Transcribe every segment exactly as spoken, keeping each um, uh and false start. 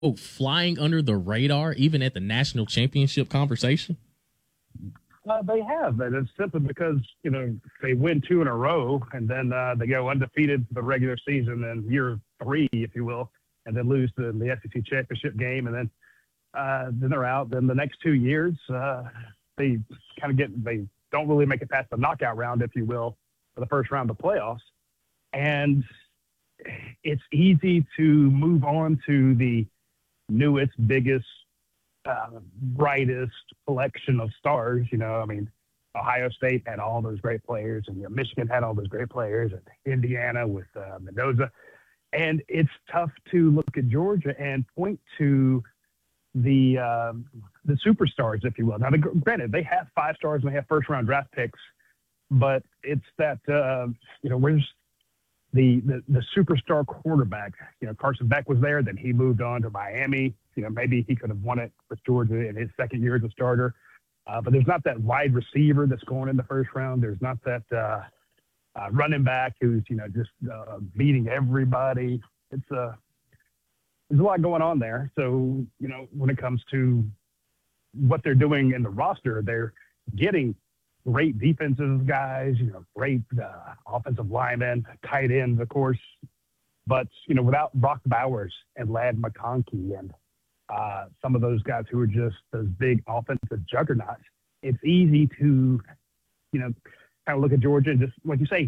flying under the radar, even at the national championship conversation? Uh, they have, and it's simply because, you know, they win two in a row, and then uh, they go undefeated for the regular season in year three, if you will, and then lose the, the S E C championship game, and then uh, then they're out. Then the next two years, uh, they kind of get they don't really make it past the knockout round, if you will, for the first round of the playoffs, and it's easy to move on to the newest, biggest, uh, brightest collection of stars. You know, I mean, Ohio State had all those great players, and you know, Michigan had all those great players, and Indiana with uh, Mendoza. And it's tough to look at Georgia and point to the um, the superstars, if you will. Now, the, granted, they have five stars and they have first round draft picks, but it's that uh, you know, where's the, the the superstar quarterback? You know, Carson Beck was there, then he moved on to Miami. You know, maybe he could have won it with Georgia in his second year as a starter. Uh, but there's not that wide receiver that's going in the first round. There's not that uh, uh, running back who's, you know, just uh, beating everybody. It's uh, there's a lot going on there. So, you know, when it comes to what they're doing in the roster, they're getting great defensive guys, you know, great uh, offensive linemen, tight ends, of course. But, you know, without Brock Bowers and Ladd McConkey and uh, some of those guys who are just those big offensive juggernauts, it's easy to, you know, kind of look at Georgia and just, like you say,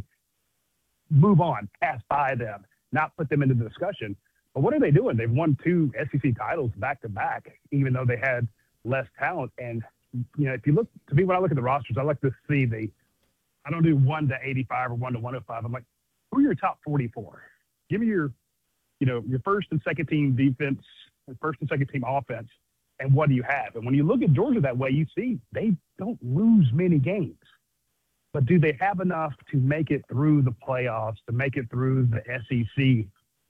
move on, pass by them, not put them into the discussion. But what are they doing? They've won two S E C titles back to back, even though they had less talent. And, you know, if you look, to me, when I look at the rosters, I like to see the, I don't do one to eighty-five or one to one oh five. I'm like, who are your top forty-four? Give me your, you know, your first and second team defense, first and second team offense, and what do you have? And when you look at Georgia that way, you see they don't lose many games. But do they have enough to make it through the playoffs, to make it through the S E C?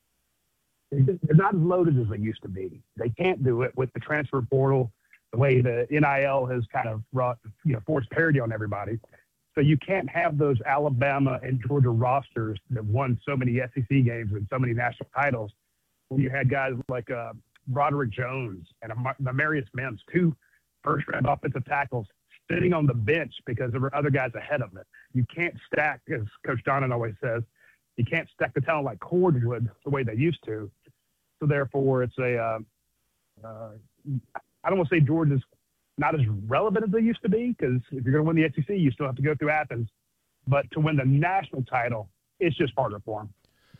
They're not as loaded as they used to be. They can't do it with the transfer portal, the way the N I L has kind of brought, you know, forced parity on everybody. So you can't have those Alabama and Georgia rosters that won so many S E C games and so many national titles when you had guys like uh, Broderick Jones and Amarius Mims, two first-round offensive tackles, sitting on the bench because there were other guys ahead of it. You can't stack, as Coach Donnan always says, you can't stack the talent like cordwood the way they used to. So therefore, it's a uh, uh, I don't want to say Georgia's not as relevant as they used to be, because if you're going to win the S E C, you still have to go through Athens. But to win the national title, it's just harder for them.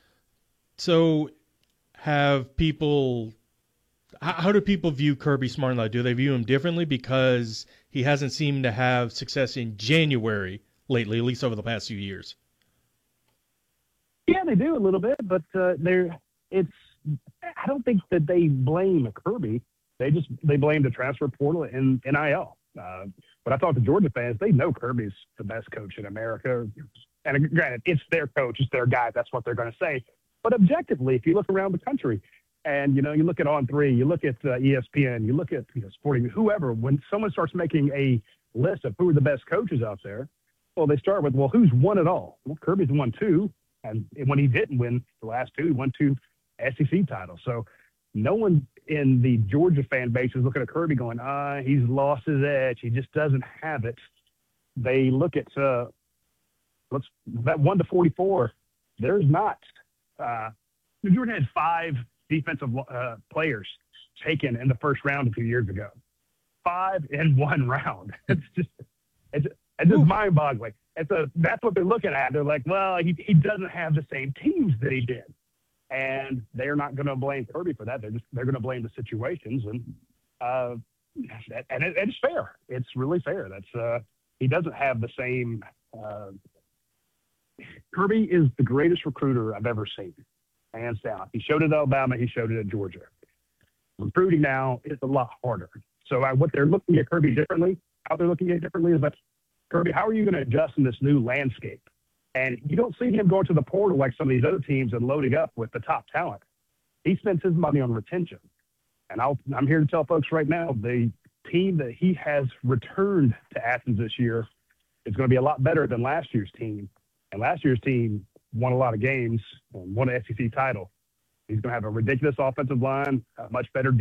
So have people – how do people view Kirby Smart now? Do they view him differently because he hasn't seemed to have success in January lately, at least over the past few years? Yeah, they do a little bit, but uh, they're it's. I don't think that they blame Kirby. They just they blame the transfer portal and N I L. Uh, but I thought the Georgia fans, they know Kirby's the best coach in America. And granted, it's their coach, it's their guy. That's what they're going to say. But objectively, if you look around the country, and you know, you look at On Three, you look at uh, E S P N, you look at, you know, Sporting, whoever. When someone starts making a list of who are the best coaches out there, well, they start with, well, who's won it all? Well, Kirby's won two, and when he didn't win the last two, he won two S E C titles. So no one in the Georgia fan base is looking at Kirby going, ah, he's lost his edge. He just doesn't have it. They look at uh, let's that one to forty-four. There's not. Uh, Georgia had five defensive uh, players taken in the first round a few years ago. Five in one round. It's just it's, it's just mind-boggling. And so that's what they're looking at. They're like, well, he he doesn't have the same teams that he did. And they're not going to blame Kirby for that. They're just they're going to blame the situations, and uh, and it, it's fair. It's really fair. That's uh, he doesn't have the same. Uh, Kirby is the greatest recruiter I've ever seen, hands down. He showed it at Alabama. He showed it at Georgia. Recruiting now is a lot harder. So I, what they're looking at Kirby differently, how they're looking at it differently is that, Kirby, how are you going to adjust in this new landscape? And you don't see him going to the portal like some of these other teams and loading up with the top talent. He spends his money on retention. And I'll, I'm here to tell folks right now, the team that he has returned to Athens this year is going to be a lot better than last year's team. And last year's team won a lot of games and won an S E C title. He's going to have a ridiculous offensive line, a much better